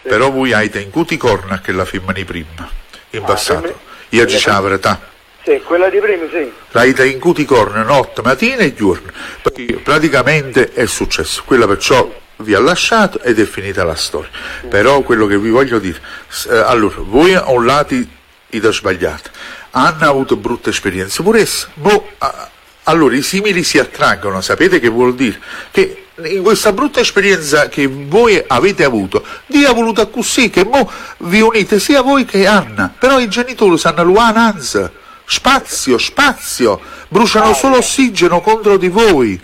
però voi avete incuti corna che la firma di prima, in passato. Io dicevo la verità. Sì, quella di prima sì. L'avete incuti corna notte, mattina e giorno, perché praticamente è successo. Quella perciò vi ha lasciato ed è finita la storia. Però quello che vi voglio dire, allora, voi a un lato avete sbagliato, hanno avuto brutte esperienze pure esse, allora i simili si attraggono, sapete che vuol dire? Che in questa brutta esperienza che voi avete avuto, Dio ha voluto così, che mo vi unite sia voi che Anna, però i genitori sanno l'uananza, spazio, bruciano solo ossigeno contro di voi.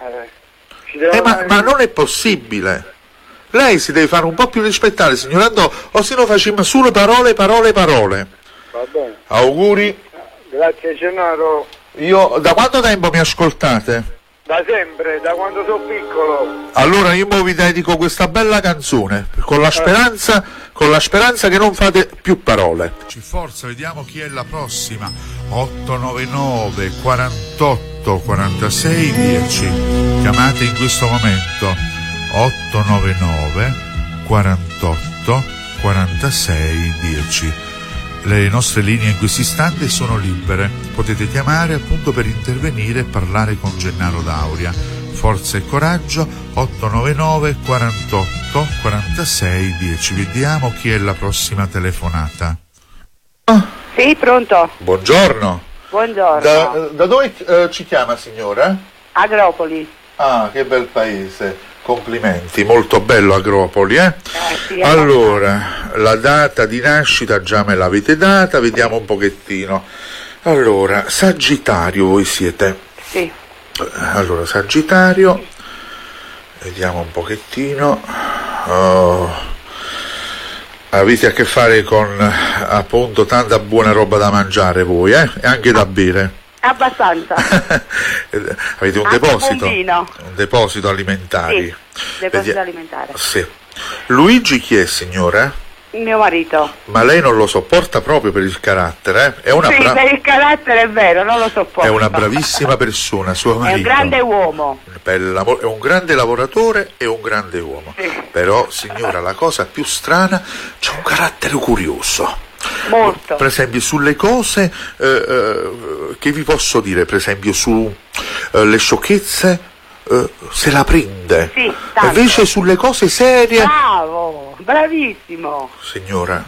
Ma non è possibile. Lei si deve fare un po' più rispettare, signor Andò, o se no facciamo solo parole. Va bene. Auguri. Grazie Gennaro. Io, da quanto tempo mi ascoltate? Da sempre, da quando sono piccolo. Allora io vi dedico questa bella canzone, con la speranza che non fate più parole. Ci forza, vediamo chi è la prossima. 899 48 46 10. Chiamate in questo momento. 899 48 46 10. Le nostre linee in questo istante sono libere, potete chiamare appunto per intervenire e parlare con Gennaro D'Auria. Forza e coraggio, 899 48 46 10. Vediamo chi è la prossima telefonata. Sì, pronto? Buongiorno. Buongiorno. Da dove ci chiama, signora? Agropoli. Ah, che bel paese. Complimenti, molto bello Agropoli, sì, allora, la data di nascita già me l'avete data, vediamo un pochettino. Allora, Sagittario voi siete? Sì. Allora, Sagittario, vediamo un pochettino. Avete a che fare con appunto tanta buona roba da mangiare voi, e anche da bere. Abbastanza. Avete un deposito alimentare. Sì, deposito alimentare. Sì. Luigi chi è, signora? Mio marito. Ma lei non lo sopporta proprio per il carattere, eh? Per il carattere è vero, non lo sopporto. È una bravissima persona, suo marito. È un grande uomo. È un grande lavoratore e un grande uomo. Sì. Però, signora, la cosa più strana, c'è un carattere curioso. Molto. Per esempio sulle cose che vi posso dire, per esempio su le sciocchezze se la prende, sì, tanto. Invece sulle cose serie bravissimo signora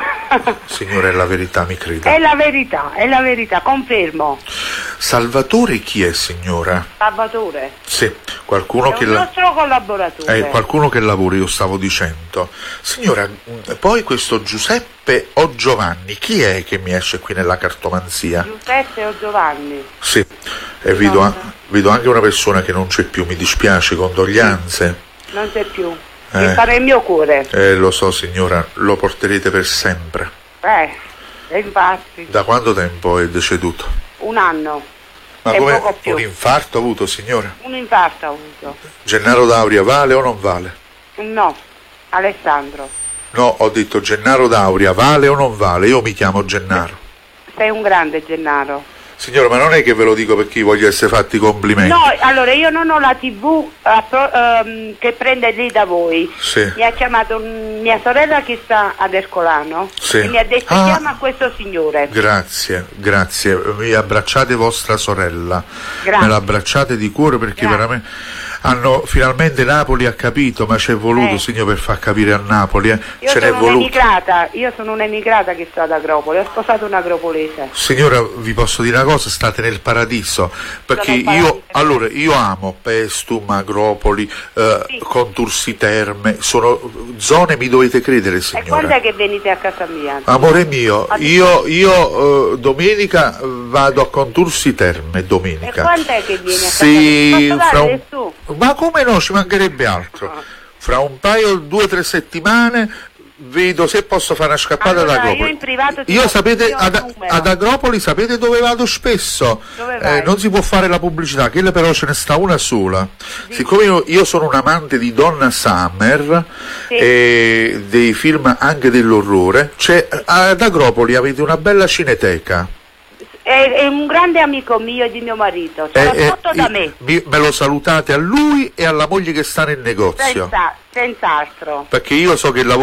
è la verità, mi creda. È la verità, confermo. Salvatore chi è, signora? Salvatore? Sì, qualcuno è un nostro collaboratore. Qualcuno che lavora, io stavo dicendo. Signora, poi questo Giuseppe o Giovanni, chi è che mi esce qui nella cartomanzia? Giuseppe o Giovanni? Sì, e vedo anche una persona che non c'è più, mi dispiace, condoglianze. Non c'è più. Che fa nel mio cuore. Lo so, signora, lo porterete per sempre. Infatti. Da quanto tempo è deceduto? Un anno. Ma e come poco più. Un infarto ha avuto, signora? Un infarto ha avuto. Gennaro D'Auria vale o non vale? No, Alessandro. No, ho detto Gennaro D'Auria vale o non vale? Io mi chiamo Gennaro. Sei un grande Gennaro. Signora, ma non è che ve lo dico perché voglio essere fatti complimenti. No, allora io non ho la TV che prende lì da voi. Sì. Mi ha chiamato mia sorella che sta ad Ercolano, sì. E mi ha detto chiama questo signore. Grazie, mi abbracciate vostra sorella. Grazie. Me l'abbracciate di cuore perché veramente finalmente Napoli ha capito, ma c'è voluto, signor, per far capire a Napoli, Io sono un'emigrata che sto ad Agropoli, ho sposato un agropolese. Signora, vi posso dire una cosa, state nel paradiso, perché io amo Pestum, Agropoli, Contursi Terme, sono zone, mi dovete credere, signora. E quando è che venite a casa mia? Amore mio, io domenica vado a Contursi Terme, domenica. E quando è che vieni a casa mia? Ma come no, ci mancherebbe altro. Fra un paio, 2 o 3 settimane vedo se posso fare una scappata ad Agropoli. Io in privato sapete, ad Agropoli sapete dove vado spesso? Dove vai? Non si può fare la pubblicità, quella però ce ne sta una sola. Siccome io sono un amante di Donna Summer e dei film anche dell'orrore, ad Agropoli avete una bella cineteca. È un grande amico mio e di mio marito, ce l'ha fatto da me. Me lo salutate a lui e alla moglie che sta nel negozio. Senz'altro. Perché io so che lavora